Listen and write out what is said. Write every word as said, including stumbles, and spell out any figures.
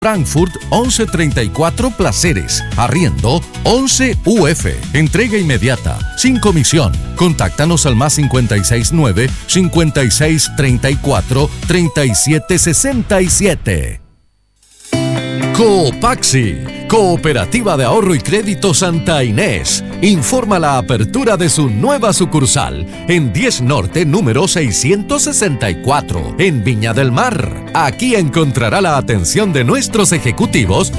Frankfurt once treinta y cuatro Placeres, arriendo once U F, entrega inmediata, sin comisión. Contáctanos al más cincuenta y seis nueve, cincuenta y seis treinta y cuatro, treinta y siete sesenta y siete. Copaxi, Cooperativa de Ahorro y Crédito Santa Inés, informa la apertura de su nueva sucursal en diez Norte número seiscientos sesenta y cuatro, en Viña del Mar. Aquí encontrará la atención de nuestros ejecutivos